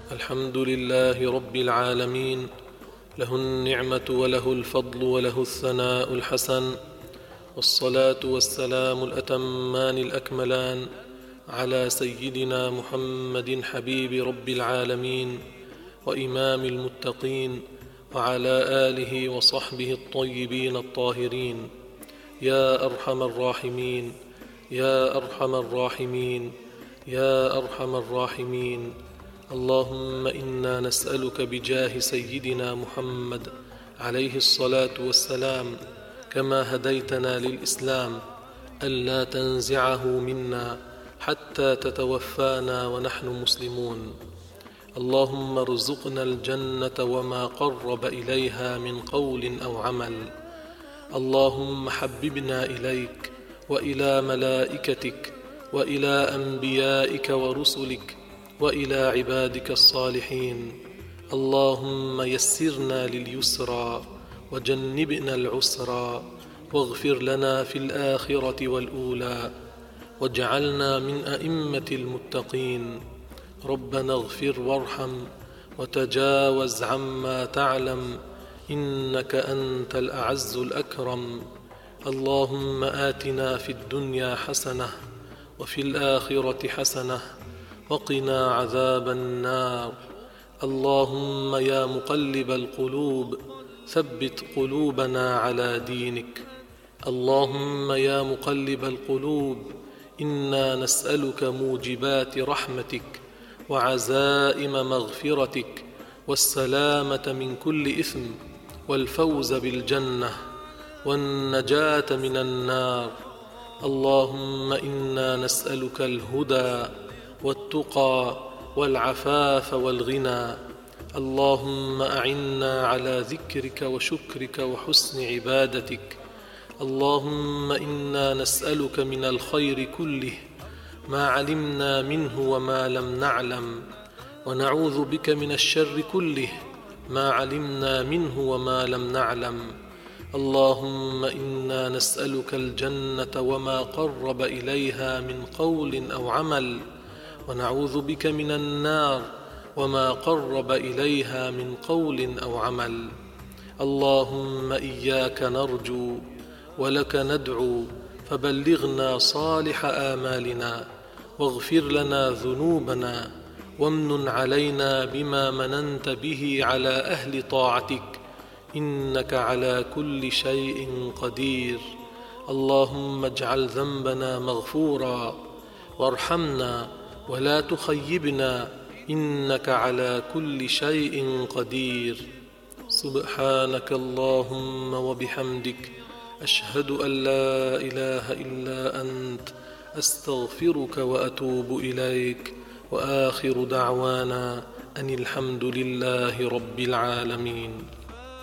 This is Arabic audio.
الحمد لله رب العالمين، له النعمة وله الفضل وله الثناء الحسن، والصلاة والسلام الأتمان الأكملان على سيدنا محمد حبيب رب العالمين وإمام المتقين، وعلى آله وصحبه الطيبين الطاهرين. يا أرحم الراحمين، يا أرحم الراحمين، يا أرحم الراحمين. اللهم إنا نسألك بجاه سيدنا محمد عليه الصلاة والسلام كما هديتنا للإسلام ألا تنزعه منا حتى تتوفانا ونحن مسلمون. اللهم ارزقنا الجنة وما قرب إليها من قول أو عمل. اللهم حببنا إليك وإلى ملائكتك وإلى أنبيائك ورسلك وإلى عبادك الصالحين. اللهم يسرنا لليسرى وجنبنا العسرى، واغفر لنا في الآخرة والأولى، واجعلنا من أئمة المتقين. ربنا اغفر وارحم وتجاوز عما تعلم، إنك أنت الأعز الأكرم. اللهم آتنا في الدنيا حسنة وفي الآخرة حسنة وقنا عذاب النار. اللهم يا مقلب القلوب ثبت قلوبنا على دينك. اللهم يا مقلب القلوب إنا نسألك موجبات رحمتك وعزائم مغفرتك والسلامة من كل إثم والفوز بالجنة والنجاة من النار. اللهم إنا نسألك الهدى والتقى والعفاف والغنى. اللهم أعنا على ذكرك وشكرك وحسن عبادتك. اللهم إنا نسألك من الخير كله ما علمنا منه وما لم نعلم، ونعوذ بك من الشر كله ما علمنا منه وما لم نعلم. اللهم إنا نسألك الجنة وما قرب إليها من قول أو عمل، ونعوذ بك من النار وما قرب إليها من قول أو عمل. اللهم إياك نرجو ولك ندعو، فبلغنا صالح آمالنا، واغفر لنا ذنوبنا، وامنن علينا بما مننت به على أهل طاعتك، إنك على كل شيء قدير. اللهم اجعل ذنبنا مغفورا، وارحمنا ولا تخيبنا، إنك على كل شيء قدير. سبحانك اللهم وبحمدك، أشهد أن لا إله إلا أنت، أستغفرك وأتوب إليك، وآخر دعوانا أن الحمد لله رب العالمين.